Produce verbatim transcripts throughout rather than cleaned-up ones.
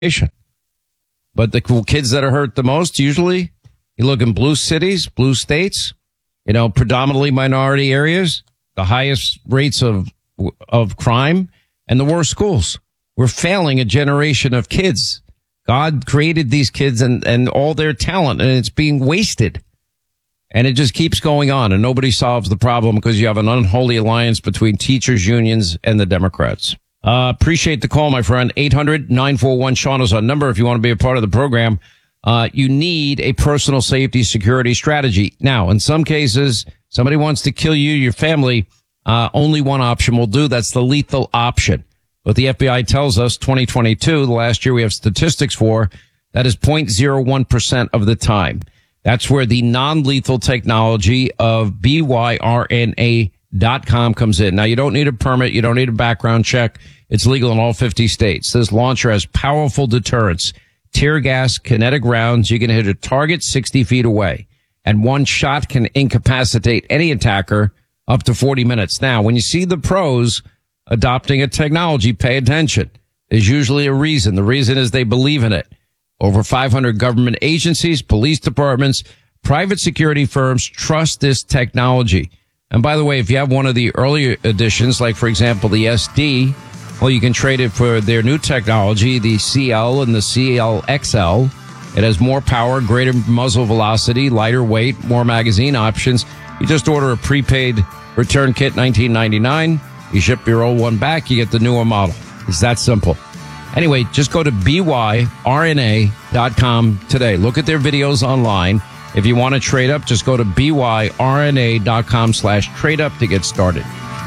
But the cool kids that are hurt the most, usually, you look in blue cities, blue states, you know, predominantly minority areas, the highest rates of of crime, and the worst schools. We're failing a generation of kids. God created these kids and, and all their talent, and it's being wasted. And it just keeps going on, and nobody solves the problem because you have an unholy alliance between teachers, unions, and the Democrats. Uh, appreciate the call, my friend. eight hundred nine four one Sean is our number if you want to be a part of the program. Uh, you need a personal safety security strategy. Now, in some cases, somebody wants to kill you, your family. Uh, only one option will do. That's the lethal option. But the F B I tells us twenty twenty-two, the last year we have statistics for, that is zero point zero one percent of the time. That's where the non-lethal technology of B Y R N A dot com comes in. Now, you don't need a permit. You don't need a background check. It's legal in all fifty states. This launcher has powerful deterrents, tear gas, kinetic rounds. You can hit a target sixty feet away, and one shot can incapacitate any attacker up to forty minutes. Now, when you see the pros adopting a technology, pay attention. There's usually a reason. The reason is they believe in it. Over five hundred government agencies, police departments, private security firms trust this technology. And by the way, if you have one of the earlier editions, like, for example, the S D, well, you can trade it for their new technology, the C L and the C L X L. It has more power, greater muzzle velocity, lighter weight, more magazine options. You just order a prepaid return kit, nineteen ninety-nine. You ship your old one back, you get the newer model. It's that simple. Anyway, just go to B Y R N A dot com today. Look at their videos online. If you want to trade up, just go to B Y R N A dot com slash trade up to get started.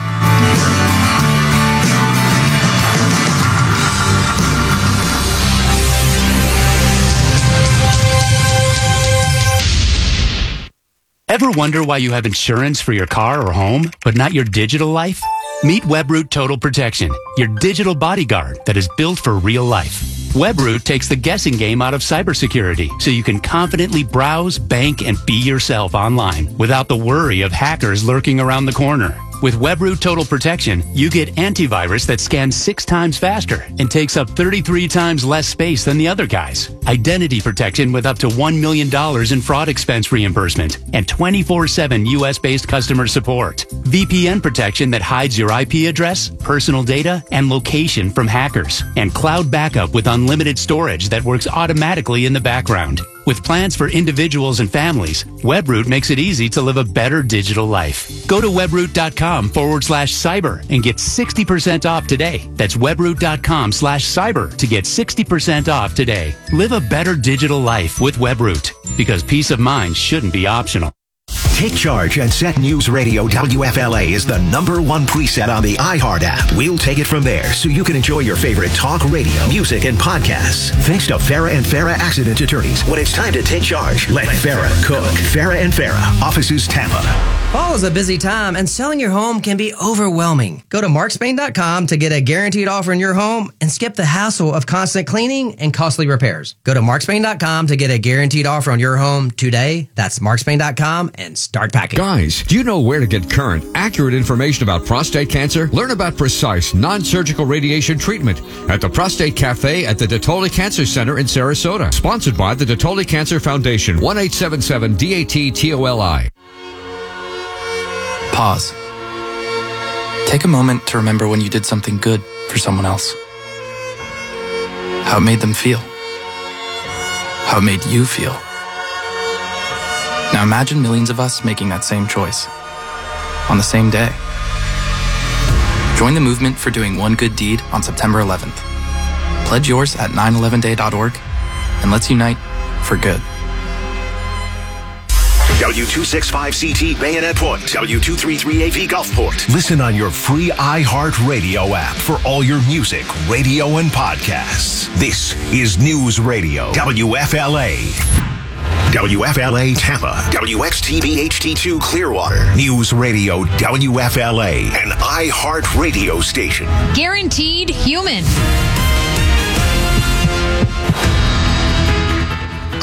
Ever wonder why you have insurance for your car or home, but not your digital life? Meet Webroot Total Protection, your digital bodyguard that is built for real life. Webroot takes the guessing game out of cybersecurity so you can confidently browse, bank, and be yourself online without the worry of hackers lurking around the corner. With Webroot Total Protection, you get antivirus that scans six times faster and takes up thirty-three times less space than the other guys. Identity protection with up to one million dollars in fraud expense reimbursement and twenty-four seven U S-based customer support. V P N protection that hides your I P address, personal data, and location from hackers. And cloud backup with unlimited storage that works automatically in the background. With plans for individuals and families, Webroot makes it easy to live a better digital life. Go to webroot.com forward slash cyber and get sixty percent off today. That's webroot.com slash cyber to get sixty percent off today. Live a better digital life with Webroot, because peace of mind shouldn't be optional. Take charge and set News Radio W F L A is the number one preset on the iHeart app. We'll take it from there so you can enjoy your favorite talk radio, music, and podcasts. Thanks to Farah and Farah Accident Attorneys. When it's time to take charge, let Farah cook. Farah and Farah, offices Tampa. Fall is a busy time, and selling your home can be overwhelming. Go to mark spain dot com to get a guaranteed offer in your home and skip the hassle of constant cleaning and costly repairs. Go to mark spain dot com to get a guaranteed offer on your home today. That's mark spain dot com and start packing. Guys, do you know where to get current, accurate information about prostate cancer? Learn about precise, non-surgical radiation treatment at the Prostate Cafe at the Datoli Cancer Center in Sarasota. Sponsored by the Datoli Cancer Foundation. one eight seven seven D A T T O L I. Pause. Take a moment to remember when you did something good for someone else. How it made them feel. How it made you feel. Now imagine millions of us making that same choice on the same day. Join the movement for doing one good deed on September eleventh. Pledge yours at nine eleven day dot org and let's unite for good. W two sixty-five C T Bayonet Point, W two thirty-three A V Gulfport. Listen on your free iHeart Radio app for all your music, radio, and podcasts. This is News Radio W F L A. W F L A Tampa, W X T V H D two Clearwater, News Radio W F L A, an iHeart radio station. Guaranteed human.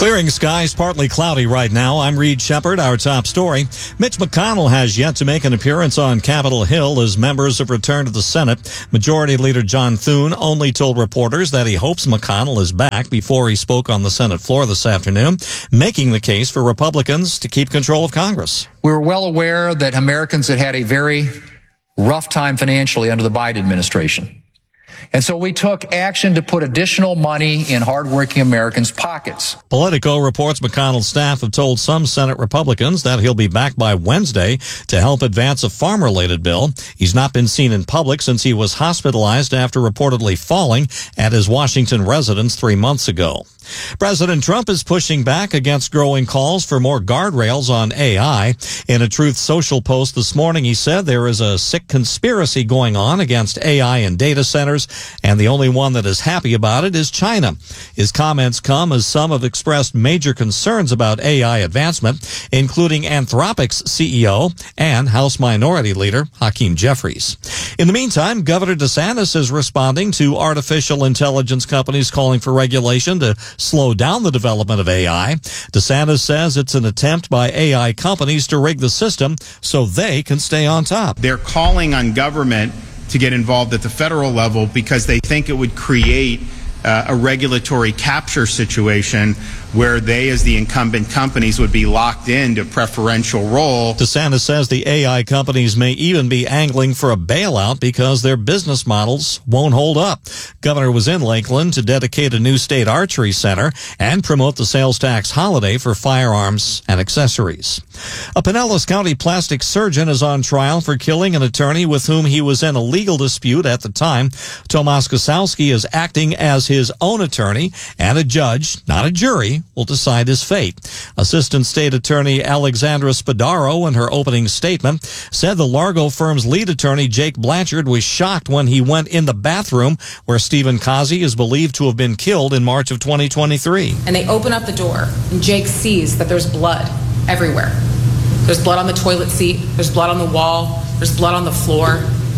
Clearing skies, partly cloudy right now. I'm Reed Shepard. Our top story. Mitch McConnell has yet to make an appearance on Capitol Hill as members have returned to the Senate. Majority Leader John Thune only told reporters that he hopes McConnell is back before he spoke on the Senate floor this afternoon, making the case for Republicans to keep control of Congress. We were well aware that Americans had had a very rough time financially under the Biden administration. And so we took action to put additional money in hardworking Americans' pockets. Politico reports McConnell's staff have told some Senate Republicans that he'll be back by Wednesday to help advance a farm-related bill. He's not been seen in public since he was hospitalized after reportedly falling at his Washington residence three months ago. President Trump is pushing back against growing calls for more guardrails on A I. In a Truth Social post this morning, he said there is a sick conspiracy going on against A I in data centers, and the only one that is happy about it is China. His comments come as some have expressed major concerns about A I advancement, including Anthropic's C E O and House Minority Leader Hakeem Jeffries. In the meantime, Governor DeSantis is responding to artificial intelligence companies calling for regulation to slow down the development of A I. DeSantis says it's an attempt by A I companies to rig the system so they can stay on top. They're calling on government to get involved at the federal level because they think it would create uh, a regulatory capture situation where they, as the incumbent companies, would be locked into a preferential role. DeSantis says the A I companies may even be angling for a bailout because their business models won't hold up. Governor was in Lakeland to dedicate a new state archery center and promote the sales tax holiday for firearms and accessories. A Pinellas County plastic surgeon is on trial for killing an attorney with whom he was in a legal dispute at the time. Tomas Kosowski is acting as his own attorney, and a judge, not a jury, will decide his fate. Assistant State Attorney Alexandra Spadaro, in her opening statement, said the Largo firm's lead attorney, Jake Blanchard, was shocked when he went in the bathroom where Stephen Kazi is believed to have been killed in March of twenty twenty-three. And they open up the door, and Jake sees that there's blood everywhere. There's blood on the toilet seat, there's blood on the wall, there's blood on the floor.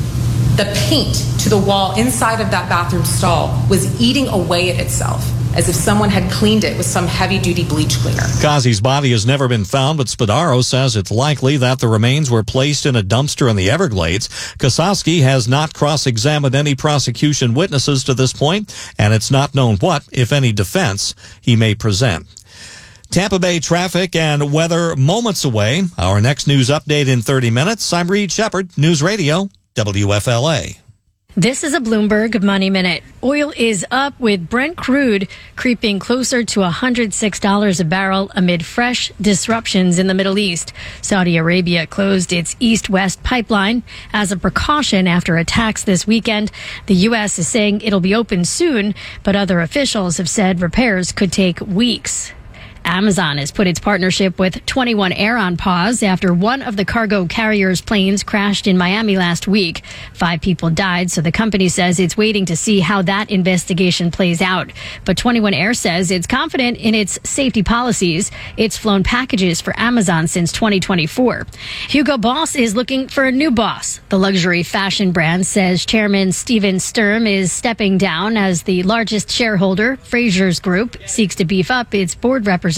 The paint to the wall inside of that bathroom stall was eating away at itself, as if someone had cleaned it with some heavy-duty bleach cleaner. Kazi's body has never been found, but Spadaro says it's likely that the remains were placed in a dumpster in the Everglades. Kosowski has not cross-examined any prosecution witnesses to this point, and it's not known what, if any, defense he may present. Tampa Bay traffic and weather moments away. Our next news update in thirty minutes. I'm Reed Shepard, News Radio, W F L A. This is a Bloomberg Money Minute. Oil is up with Brent crude creeping closer to one hundred six dollars a barrel amid fresh disruptions in the Middle East. Saudi Arabia closed its east-west pipeline as a precaution after attacks this weekend. The U S is saying it'll be open soon, but other officials have said repairs could take weeks. Amazon has put its partnership with twenty-one Air on pause after one of the cargo carrier's planes crashed in Miami last week. Five people died, so the company says it's waiting to see how that investigation plays out. But twenty-one Air says it's confident in its safety policies. It's flown packages for Amazon since twenty twenty-four. Hugo Boss is looking for a new boss. The luxury fashion brand says Chairman Steven Sturm is stepping down as the largest shareholder. Frasers Group seeks to beef up its board representation.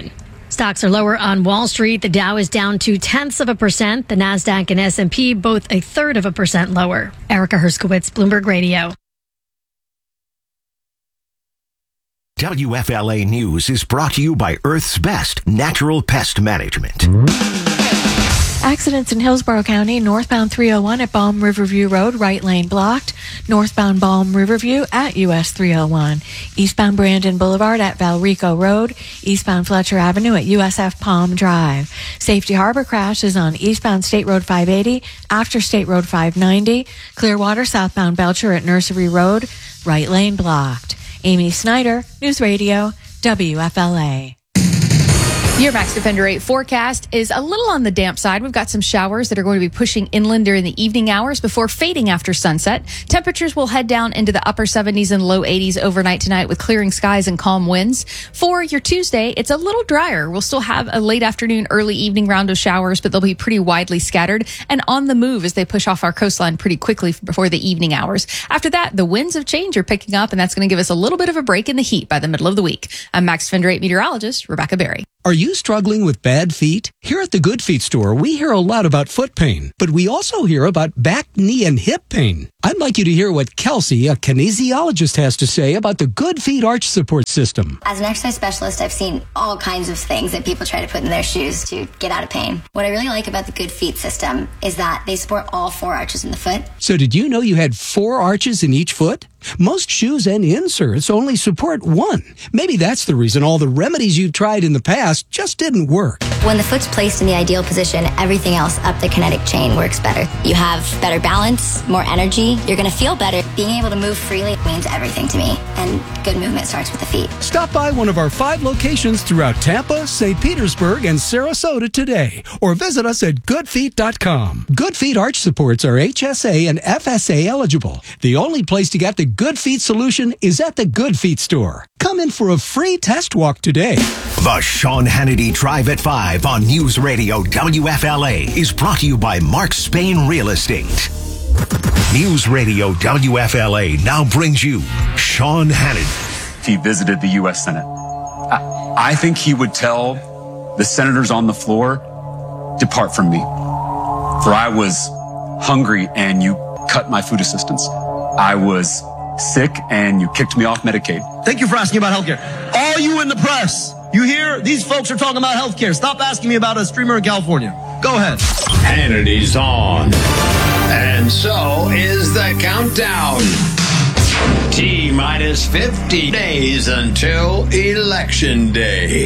Stocks are lower on Wall Street. The Dow is down two tenths of a percent. The Nasdaq and S and P both a third of a percent lower. Erica Herskowitz, Bloomberg Radio. W F L A News is brought to you by Earth's Best Natural Pest Management. Accidents in Hillsborough County, northbound three oh one at Balm Riverview Road, right lane blocked. Northbound Balm Riverview at U S three oh one. Eastbound Brandon Boulevard at Valrico Road. Eastbound Fletcher Avenue at U S F Palm Drive. Safety Harbor crash is on eastbound State Road five eighty after State Road five ninety. Clearwater southbound Belcher at Nursery Road, right lane blocked. Amy Snyder, News Radio, W F L A. Your Max Defender eight forecast is a little on the damp side. We've got some showers that are going to be pushing inland during the evening hours before fading after sunset. Temperatures will head down into the upper seventies and low eighties overnight tonight with clearing skies and calm winds. For your Tuesday, it's a little drier. We'll still have a late afternoon, early evening round of showers, but they'll be pretty widely scattered and on the move as they push off our coastline pretty quickly before the evening hours. After that, the winds of change are picking up, and that's going to give us a little bit of a break in the heat by the middle of the week. I'm Max Defender eight meteorologist Rebecca Berry. Are you struggling with bad feet? Here at the Good Feet store, we hear a lot about foot pain, but we also hear about back, knee, and hip pain. I'd like you to hear what Kelsey, a kinesiologist, has to say about the Good Feet arch support system. As an exercise specialist, I've seen all kinds of things that people try to put in their shoes to get out of pain. What I really like about the Good Feet system is that they support all four arches in the foot. So did you know you had four arches in each foot? Most shoes and inserts only support one. Maybe that's the reason all the remedies you tried in the past just didn't work. When the foot's placed in the ideal position, everything else up the kinetic chain works better. You have better balance, more energy. You're going to feel better. Being able to move freely means everything to me, and good movement starts with the feet. Stop by one of our five locations throughout Tampa, Saint Petersburg, and Sarasota today, or visit us at good feet dot com. Good Feet arch supports are H S A and F S A eligible. The only place to get the Good Feet solution is at the Good Feet store. Come in for a free test walk today. The Sean Hannity Drive at five on News Radio W F L A is brought to you by Mark Spain Real Estate. News Radio W F L A now brings you Sean Hannity. He visited the U S Senate. I, I think he would tell the senators on the floor, depart from me. For I was hungry and you cut my food assistance. I was sick and you kicked me off Medicaid. Thank you for asking about healthcare. All you in the press, you hear these folks are talking about healthcare. Stop asking me about a streamer in California. Go ahead. Hannity's on. And so is the countdown. T minus fifty days until Election Day.